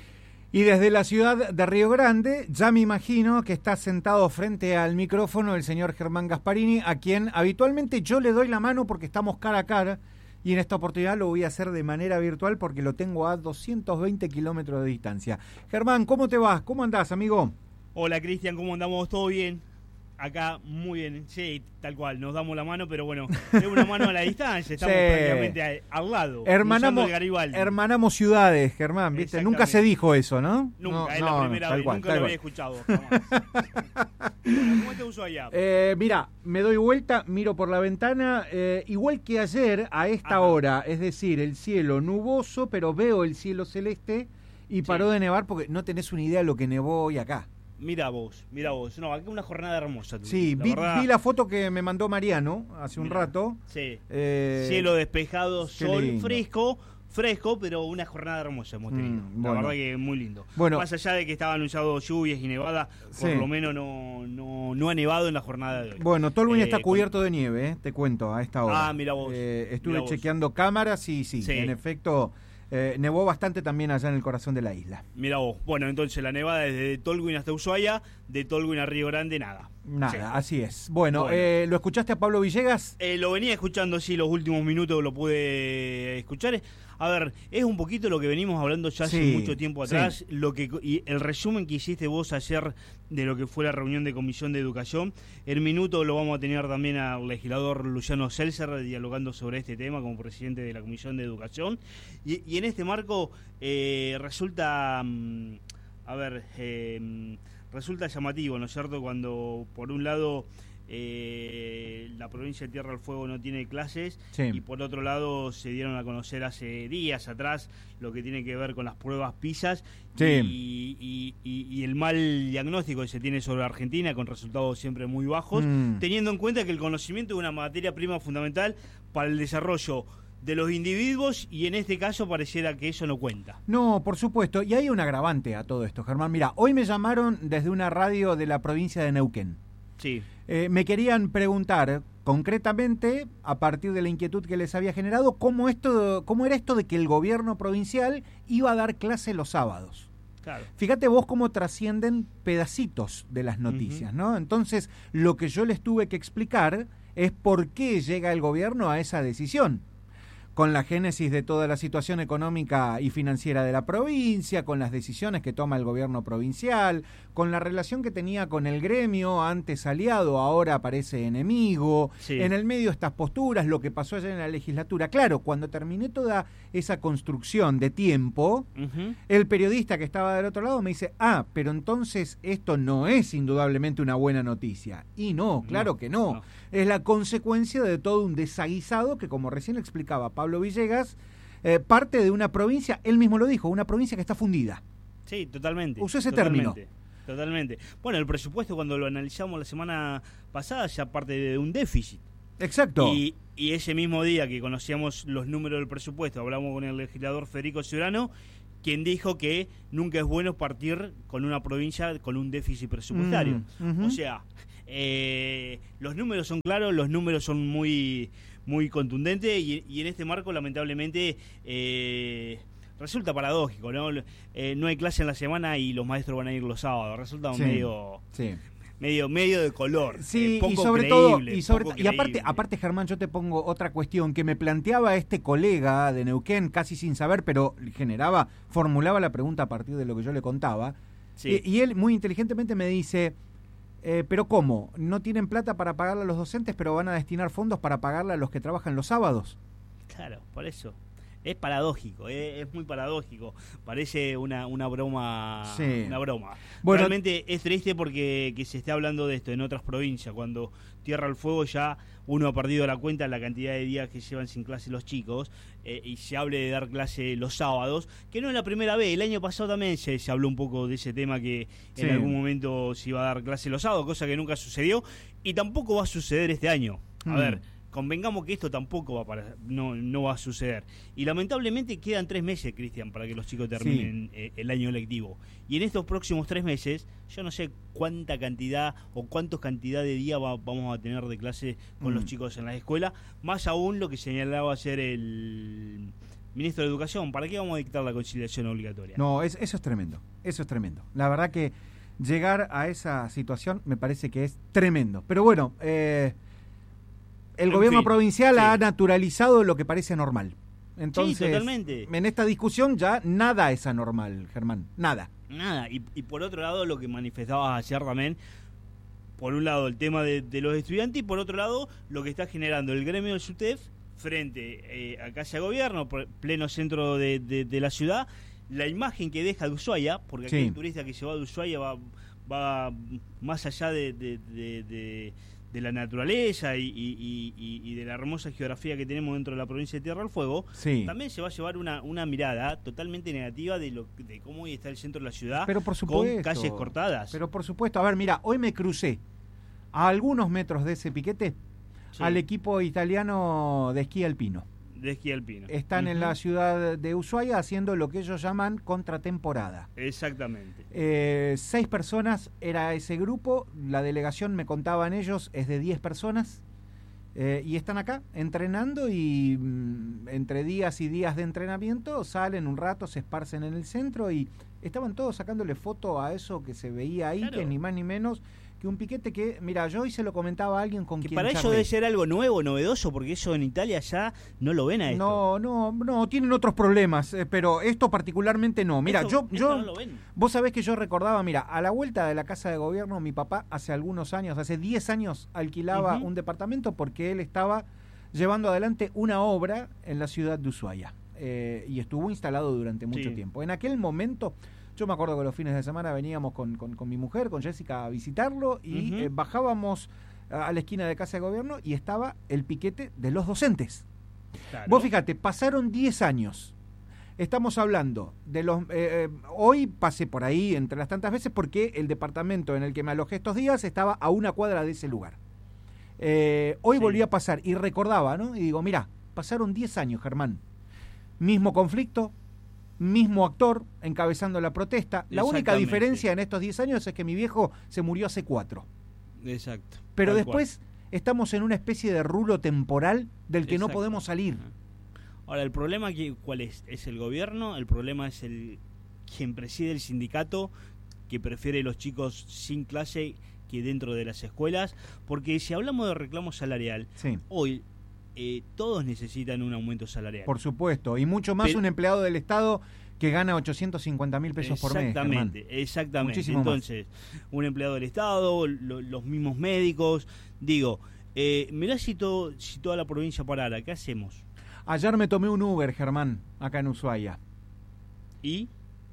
Y desde la ciudad de Río Grande, ya me imagino que está sentado frente al micrófono el señor Germán Gasparini, a quien habitualmente yo le doy la mano porque estamos cara a cara, y en esta oportunidad lo voy a hacer de manera virtual porque lo tengo a doscientos veinte kilómetros de distancia. Germán, ¿cómo te vas? ¿Cómo andás, amigo? Hola, Cristian, ¿cómo andamos? ¿Todo bien? Acá, muy bien. Sí, tal cual, nos damos la mano, pero bueno, es una mano a la distancia, estamos sí. prácticamente al lado. Hermanamos, hermanamos ciudades, Germán, ¿viste? Nunca se dijo eso, ¿no? Nunca, no, es no, la primera no, vez, cual, nunca lo había escuchado, jamás. Bueno, ¿cómo te usó allá? Eh, mira, me doy vuelta, miro por la ventana, eh, igual que ayer, a esta Ajá. hora, es decir, el cielo nuboso, pero veo el cielo celeste y sí. paró de nevar porque no tenés una idea de lo que nevó hoy acá. Mira vos, mira vos. No, acá una jornada hermosa. Sí, vi la, vi la foto que me mandó Mariano hace un mirá, rato. Sí. Eh, Cielo despejado, sol lindo. fresco, fresco, pero una jornada hermosa hemos tenido. Mm, la bueno. verdad que muy lindo. Bueno, más allá de que estaba anunciado lluvias y nevada, por sí. lo menos no, no, no ha nevado en la jornada de hoy. Bueno, Tolwyn eh, está cubierto con... de nieve, eh, te cuento, a esta hora. Ah, mira vos. Eh, estuve mirá chequeando vos. cámaras y sí, sí, en efecto... Eh, nevó bastante también allá en el corazón de la isla. Mira vos, bueno, entonces la nevada desde Tolwyn hasta Ushuaia, de Tolwyn a Río Grande, nada. Nada, sí. así es. Bueno, bueno. Eh, ¿lo escuchaste a Pablo Villegas? Eh, lo venía escuchando, sí, los últimos minutos lo pude escuchar. A ver, es un poquito lo que venimos hablando ya hace sí, mucho tiempo atrás, sí. lo que y el resumen que hiciste vos ayer de lo que fue la reunión de Comisión de Educación. El minuto lo vamos a tener también al legislador Luciano Seltzer dialogando sobre este tema como presidente de la Comisión de Educación. Y, y en este marco eh, resulta, a ver, eh, resulta llamativo, ¿no es cierto?, cuando por un lado... Eh, la provincia de Tierra del Fuego no tiene clases sí. y por otro lado se dieron a conocer hace días atrás lo que tiene que ver con las pruebas PISA sí. y, y, y, y el mal diagnóstico que se tiene sobre Argentina con resultados siempre muy bajos, mm. teniendo en cuenta que el conocimiento es una materia prima fundamental para el desarrollo de los individuos y en este caso pareciera que eso no cuenta. No, por supuesto, y hay un agravante a todo esto, Germán. Mira, hoy me llamaron desde una radio de la provincia de Neuquén. Sí. Eh, me querían preguntar concretamente, a partir de la inquietud que les había generado, cómo esto, cómo era esto de que el gobierno provincial iba a dar clase los sábados. Claro. Fíjate vos cómo trascienden pedacitos de las noticias, uh-huh. ¿no? Entonces, lo que yo les tuve que explicar es por qué llega el gobierno a esa decisión. Con la génesis de toda la situación económica y financiera de la provincia, con las decisiones que toma el gobierno provincial, con la relación que tenía con el gremio, antes aliado, ahora parece enemigo, sí. en el medio estas posturas, lo que pasó ayer en la legislatura. Claro, cuando terminé toda esa construcción de tiempo, uh-huh. el periodista que estaba del otro lado me dice, ah, pero entonces esto no es indudablemente una buena noticia. Y no, claro no, que no. no. Es la consecuencia de todo un desaguisado que, como recién explicaba Pablo Villegas, eh, parte de una provincia, él mismo lo dijo, una provincia que está fundida. Sí, totalmente. Usó ese totalmente, término. Totalmente. Bueno, el presupuesto cuando lo analizamos la semana pasada ya parte de un déficit. Exacto. Y, y ese mismo día que conocíamos los números del presupuesto, hablamos con el legislador Federico Ciurano, quien dijo que nunca es bueno partir con una provincia con un déficit presupuestario. Mm, uh-huh. O sea, eh, los números son claros, los números son muy, muy contundentes y, y en este marco, lamentablemente, eh, resulta paradójico, ¿no? Eh, no hay clase en la semana y los maestros van a ir los sábados. Resulta sí, medio... Sí. medio medio de color, sí, eh, poco y sobre creíble, todo y sobre poco y aparte aparte Germán, yo te pongo otra cuestión que me planteaba este colega de Neuquén casi sin saber, pero generaba formulaba la pregunta a partir de lo que yo le contaba. Sí. y, y él muy inteligentemente me dice eh, pero ¿cómo? ¿No tienen plata para pagarle a los docentes, pero van a destinar fondos para pagarle a los que trabajan los sábados? Claro, por eso. Es paradójico, eh, es muy paradójico. Parece una, una broma. Sí. Una broma. Bueno, realmente es triste porque que se esté hablando de esto en otras provincias. Cuando Tierra del Fuego ya uno ha perdido la cuenta de la cantidad de días que llevan sin clase los chicos eh, y se hable de dar clase los sábados, que no es la primera vez. El año pasado también se, se habló un poco de ese tema que sí. en algún momento se iba a dar clase los sábados, cosa que nunca sucedió y tampoco va a suceder este año. A mm. ver. Convengamos que esto tampoco va para, no, no va a suceder. Y lamentablemente quedan tres meses, Cristian, para que los chicos terminen sí. eh, el año lectivo. Y en estos próximos tres meses, yo no sé cuánta cantidad o cuántos cantidad de días va, vamos a tener de clase con mm. los chicos en la escuela. Más aún lo que señalaba ayer el ministro de Educación. ¿Para qué vamos a dictar la conciliación obligatoria? No, es, eso es tremendo. Eso es tremendo. La verdad que llegar a esa situación me parece que es tremendo. Pero bueno... Eh, El en gobierno fin, provincial sí. ha naturalizado lo que parece normal. Entonces, sí, totalmente. En esta discusión ya nada es anormal, Germán. Nada. Nada. Y, y por otro lado, lo que manifestabas ayer también, por un lado el tema de, de los estudiantes y por otro lado lo que está generando el gremio del SUTEF frente eh, a Casa de Gobierno, por pleno centro de, de, de la ciudad, la imagen que deja de Ushuaia, porque sí. aquel turista que se va de Ushuaia va, va más allá de... de, de, de de la naturaleza y, y, y, y de la hermosa geografía que tenemos dentro de la provincia de Tierra del Fuego, sí. también se va a llevar una, una mirada totalmente negativa de lo de cómo hoy está el centro de la ciudad, pero por supuesto, con calles cortadas. Pero por supuesto, a ver, mira, hoy me crucé a algunos metros de ese piquete sí. al equipo italiano de esquí alpino. De esquí alpino. Están uh-huh. en la ciudad de Ushuaia haciendo lo que ellos llaman contratemporada. Exactamente. Eh, seis personas era ese grupo, la delegación, me contaban ellos, es de diez personas, eh, y están acá entrenando y mm, entre días y días de entrenamiento salen un rato, se esparcen en el centro y estaban todos sacándole foto a eso que se veía ahí, claro. que ni más ni menos... que un piquete que, mira, yo hoy se lo comentaba a alguien con que quien para charlé. ello debe ser algo nuevo, novedoso, porque eso en Italia ya no lo ven a esto. No, no, no, tienen otros problemas, eh, pero esto particularmente no. Mira, esto, yo, yo, no lo ven. Vos sabés que yo recordaba, mira, a la vuelta de la Casa de Gobierno, mi papá hace algunos años, hace diez años, alquilaba uh-huh. un departamento porque él estaba llevando adelante una obra en la ciudad de Ushuaia eh, y estuvo instalado durante mucho sí. tiempo. En aquel momento... Yo me acuerdo que los fines de semana veníamos con, con, con mi mujer, con Jessica, a visitarlo y uh-huh. eh, bajábamos a la esquina de Casa de Gobierno y estaba el piquete de los docentes. Claro. Vos fíjate, pasaron diez años. Estamos hablando de los... Eh, eh, hoy pasé por ahí entre las tantas veces porque el departamento en el que me alojé estos días estaba a una cuadra de ese lugar. Eh, hoy sí. volví a pasar y recordaba, ¿no? Y digo, mirá, pasaron diez años, Germán. Mismo conflicto, mismo actor encabezando la protesta. La única diferencia en estos diez años es que mi viejo se murió hace cuatro. Exacto. Pero después cual. estamos en una especie de rulo temporal del que Exacto. no podemos salir. Ahora, el problema, ¿cuál es? ¿Es el gobierno? El problema es el quien preside el sindicato, que prefiere los chicos sin clase que dentro de las escuelas. Porque si hablamos de reclamo salarial, sí. hoy... Eh, todos necesitan un aumento salarial. Por supuesto, y mucho más Pero, un empleado del Estado que gana ochocientos cincuenta mil pesos por mes. Exactamente, exactamente. Muchísimo Entonces, más. un empleado del Estado, lo, los mismos médicos. Digo, eh, mirá si, todo, si toda la provincia parara, ¿qué hacemos? Ayer me tomé un Uber, Germán, acá en Ushuaia. ¿Y?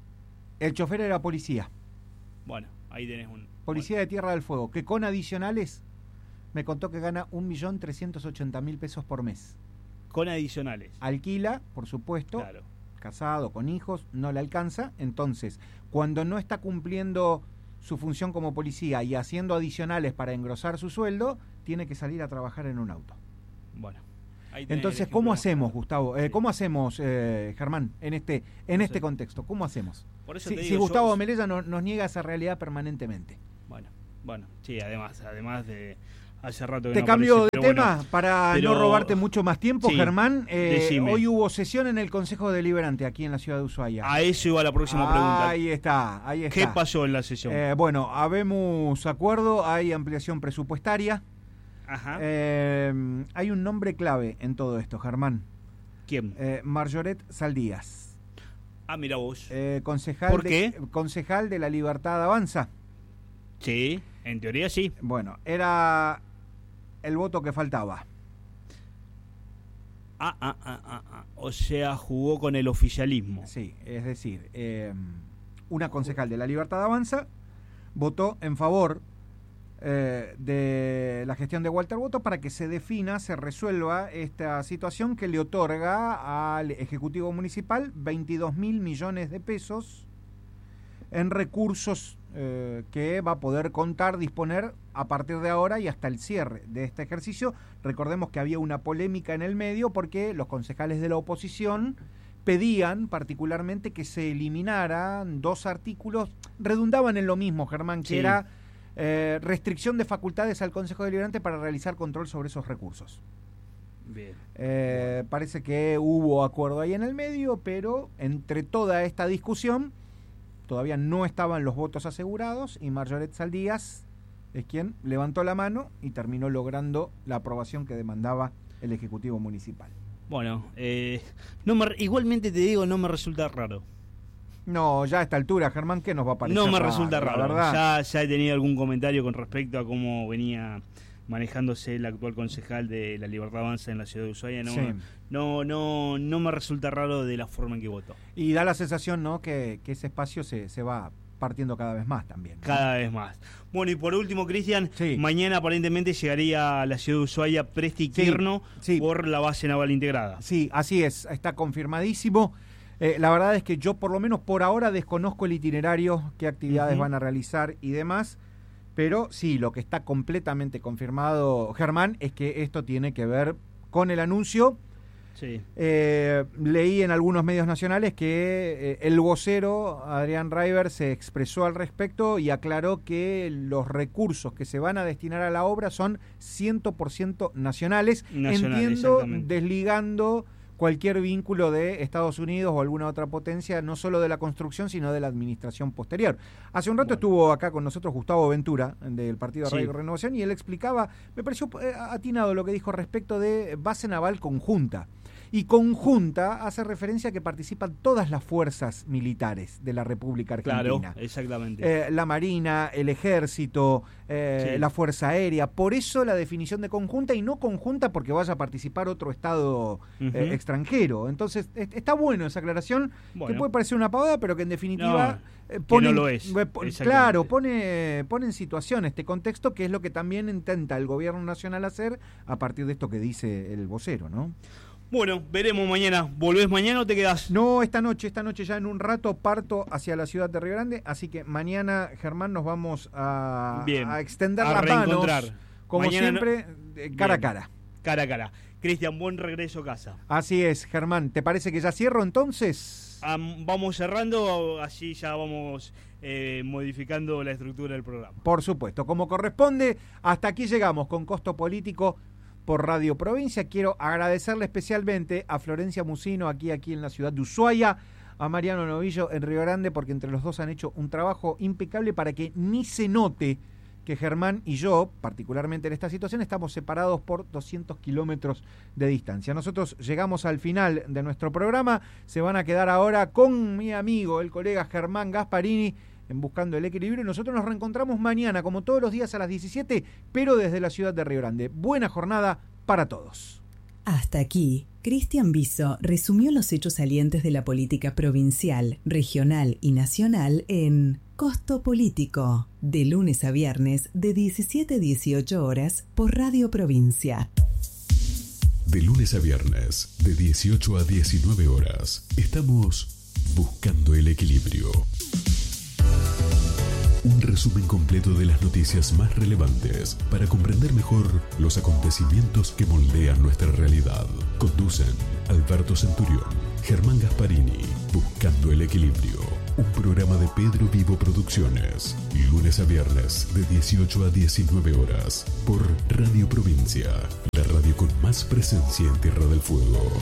El chofer era policía. Bueno, ahí tenés un... Policía bueno. de Tierra del Fuego, que con adicionales... me contó que gana un millón trescientos ochenta mil pesos por mes. Con adicionales. Alquila, por supuesto, claro. Casado, con hijos, no le alcanza. Entonces, cuando no está cumpliendo su función como policía y haciendo adicionales para engrosar su sueldo, tiene que salir a trabajar en un auto. Bueno. Entonces, ¿cómo hacemos, Gustavo? Eh, ¿Cómo hacemos, eh, Germán, en este en no este sé. contexto? ¿Cómo hacemos? Por eso si, te si digo, Gustavo yo... Melella no, nos niega esa realidad permanentemente. Bueno, bueno, sí, además, además de hace rato que Te no cambio aparece, de pero tema bueno, para pero... no robarte mucho más tiempo, sí, Germán. Eh, hoy hubo decime. sesión en el Consejo Deliberante aquí en la ciudad de Ushuaia. A eso iba la próxima pregunta. Ahí está, ahí está. ¿Qué pasó en la sesión? Eh, bueno, habemos acuerdo, hay ampliación presupuestaria. Ajá. Eh, hay un nombre clave en todo esto, Germán. ¿Quién? Eh, Marjoret Saldías. Ah, mira vos. Eh, concejal ¿Por de, qué? Concejal de La Libertad Avanza. Sí, en teoría sí. Bueno, era el voto que faltaba. Ah, ah, ah, ah, ah. O sea, jugó con el oficialismo. Sí, es decir, eh, una concejal de La Libertad Avanza votó en favor eh, de la gestión de Walter Boto para que se defina, se resuelva esta situación que le otorga al Ejecutivo Municipal veintidós mil millones de pesos en recursos eh, que va a poder contar, disponer a partir de ahora y hasta el cierre de este ejercicio. Recordemos que había una polémica en el medio porque los concejales de la oposición pedían particularmente que se eliminaran dos artículos, redundaban en lo mismo, Germán, que Sí. era eh, restricción de facultades al Consejo Deliberante para realizar control sobre esos recursos. Bien. Eh, bueno. Parece que hubo acuerdo ahí en el medio, pero entre toda esta discusión todavía no estaban los votos asegurados y Marjoret Saldías es quien levantó la mano y terminó logrando la aprobación que demandaba el Ejecutivo Municipal. Bueno, eh, no me, igualmente te digo, no me resulta raro. No, ya a esta altura, Germán, ¿qué nos va a parecer? No me raro, resulta la raro. verdad? Ya, ya he tenido algún comentario con respecto a cómo venía manejándose el actual concejal de La Libertad Avanza en la ciudad de Ushuaia. No, Sí. no, no, no me resulta raro de la forma en que votó. Y da la sensación, ¿no?, que, que ese espacio se, se va partiendo cada vez más también, ¿no? Cada vez más. Bueno, y por último, Cristian, Sí. mañana aparentemente llegaría a la ciudad de Ushuaia Presti Sí, Quirno sí. por la base naval integrada. Sí, así es, está confirmadísimo. Eh, la verdad es que yo por lo menos por ahora desconozco el itinerario, qué actividades Ujú. van a realizar y demás, pero sí, lo que está completamente confirmado, Germán, es que esto tiene que ver con el anuncio. Sí. Eh, leí en algunos medios nacionales que eh, el vocero Adrián Raiber se expresó al respecto y aclaró que los recursos que se van a destinar a la obra son cien por ciento nacionales, Nacional, entiendo, exactamente. desligando cualquier vínculo de Estados Unidos o alguna otra potencia, no solo de la construcción, sino de la administración posterior. Hace un rato Bueno. estuvo acá con nosotros Gustavo Ventura, del Partido Sí. Radio Renovación, y él explicaba, me pareció eh, atinado lo que dijo respecto de base naval conjunta. Y conjunta hace referencia a que participan todas las fuerzas militares de la República Argentina. Claro, exactamente. Eh, la Marina, el Ejército, eh, Sí. la Fuerza Aérea. Por eso la definición de conjunta y no conjunta porque vaya a participar otro Estado eh, Ujú. extranjero. Entonces, est- está bueno esa aclaración, Bueno. que puede parecer una pavada, pero que en definitiva No, eh, que pone, no lo es, eh, po- exactamente. claro, pone, pone en situación este contexto, que es lo que también intenta el gobierno nacional hacer a partir de esto que dice el vocero, ¿no? Bueno, veremos mañana. ¿Volvés mañana o te quedás? No, esta noche, esta noche ya en un rato parto hacia la ciudad de Río Grande, así que mañana, Germán, nos vamos a, Bien. a extender A las reencontrar. manos, como Mañana no- siempre, eh, cara a Bien. cara. Cara a cara. Cristian, buen regreso a casa. Así es, Germán. ¿Te parece que ya cierro entonces? Am, vamos cerrando, así ya vamos eh, modificando la estructura del programa. Por supuesto, como corresponde, hasta aquí llegamos con Costo Político por Radio Provincia. Quiero agradecerle especialmente a Florencia Musino, aquí, aquí en la ciudad de Ushuaia, a Mariano Novillo en Río Grande, porque entre los dos han hecho un trabajo impecable para que ni se note que Germán y yo, particularmente en esta situación, estamos separados por doscientos kilómetros de distancia. Nosotros llegamos al final de nuestro programa, se van a quedar ahora con mi amigo, el colega Germán Gasparini, en Buscando el Equilibrio. Nosotros nos reencontramos mañana, como todos los días a las diecisiete, pero desde la ciudad de Río Grande. Buena jornada para todos. Hasta aquí, Cristian Biso resumió los hechos salientes de la política provincial, regional y nacional en Costo Político, de lunes a viernes de diecisiete a dieciocho horas por Radio Provincia. De lunes a viernes, de dieciocho a diecinueve horas, estamos buscando el equilibrio. Un resumen completo de las noticias más relevantes para comprender mejor los acontecimientos que moldean nuestra realidad. Conducen Alberto Centurión, Germán Gasparini, Buscando el Equilibrio. Un programa de Pedro Vivo Producciones. Lunes a viernes, de dieciocho a diecinueve horas, por Radio Provincia, la radio con más presencia en Tierra del Fuego.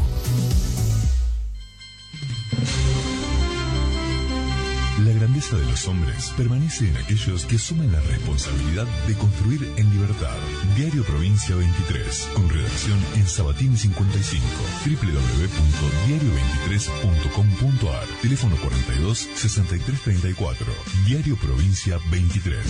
La grandeza de los hombres permanece en aquellos que asumen la responsabilidad de construir en libertad. Diario Provincia veintitrés, con redacción en Sabatini cincuenta y cinco, doble u doble u doble u punto diario veintitrés punto com punto a r, teléfono cuarenta y dos, sesenta y tres treinta y cuatro. Diario Provincia veintitrés.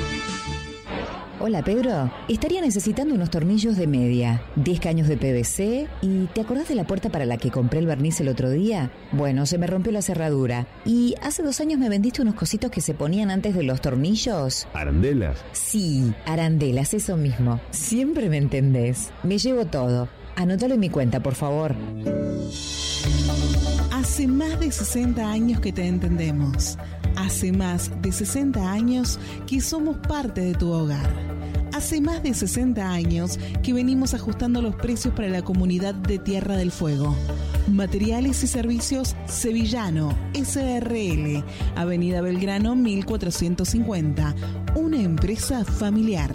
Hola Pedro, estaría necesitando unos tornillos de media, diez caños de P V C y ¿te acordás de la puerta para la que compré el barniz el otro día? Bueno, se me rompió la cerradura y hace dos años me vendiste unos cositos que se ponían antes de los tornillos. ¿Arandelas? Sí, arandelas, eso mismo. Siempre me entendés. Me llevo todo. Anótalo en mi cuenta, por favor. Hace más de sesenta años que te entendemos. Hace más de sesenta años que somos parte de tu hogar. Hace más de sesenta años que venimos ajustando los precios para la comunidad de Tierra del Fuego. Materiales y Servicios Sevillano, S R L, Avenida Belgrano mil cuatrocientos cincuenta, una empresa familiar.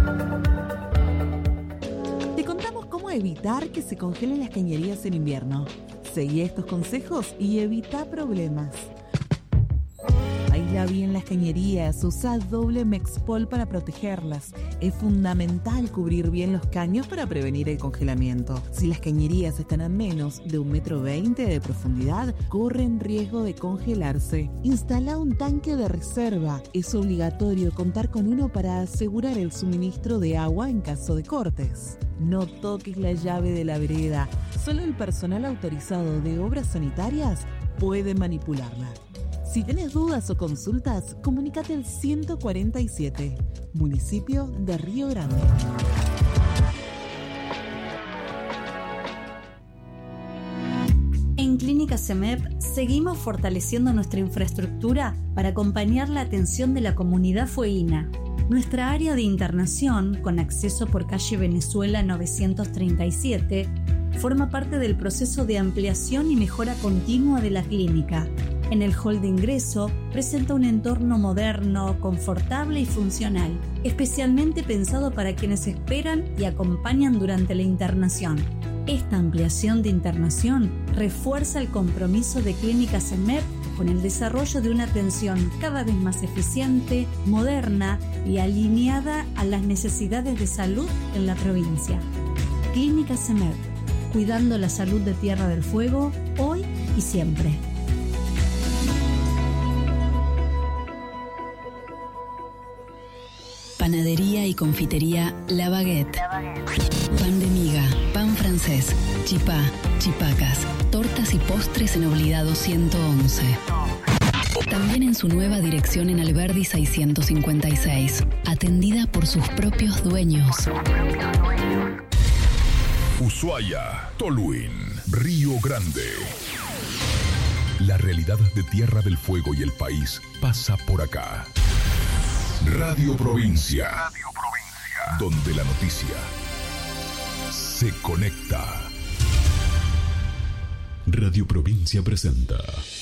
Te contamos cómo evitar que se congelen las cañerías en invierno. Seguí estos consejos y evita problemas. Aísla bien las cañerías, usa doble Mexpol para protegerlas. Es fundamental cubrir bien los caños para prevenir el congelamiento. Si las cañerías están a menos de un metro veinte de profundidad, corren riesgo de congelarse. Instala un tanque de reserva. Es obligatorio contar con uno para asegurar el suministro de agua en caso de cortes. No toques la llave de la vereda. Solo el personal autorizado de obras sanitarias puede manipularla. Si tenés dudas o consultas, comunícate al ciento cuarenta y siete, municipio de Río Grande. En Clínica CEMEP seguimos fortaleciendo nuestra infraestructura para acompañar la atención de la comunidad fueguina. Nuestra área de internación, con acceso por calle Venezuela novecientos treinta y siete, forma parte del proceso de ampliación y mejora continua de la clínica. En el hall de ingreso presenta un entorno moderno, confortable y funcional, especialmente pensado para quienes esperan y acompañan durante la internación. Esta ampliación de internación refuerza el compromiso de Clínica CEMEP con el desarrollo de una atención cada vez más eficiente, moderna y alineada a las necesidades de salud en la provincia. Clínica CEMEP, cuidando la salud de Tierra del Fuego, hoy y siempre. Panadería y confitería La Baguette. Pan de miga, pan francés, chipá, chipacas, tortas y postres en Obligado ciento once. También en su nueva dirección en Alberdi seiscientos cincuenta y seis, atendida por sus propios dueños. Ushuaia, Toluín, Río Grande. La realidad de Tierra del Fuego y el país pasa por acá. Radio Provincia. Radio Provincia. Donde la noticia se conecta. Radio Provincia presenta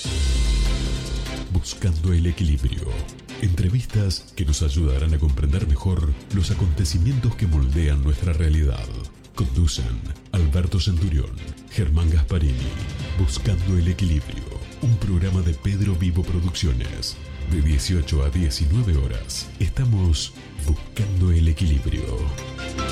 Buscando el Equilibrio. Entrevistas que nos ayudarán a comprender mejor los acontecimientos que moldean nuestra realidad. Conducen Alberto Centurión, Germán Gasparini. Buscando el Equilibrio. Un programa de Pedro Vivo Producciones. De dieciocho a diecinueve horas, estamos buscando el equilibrio.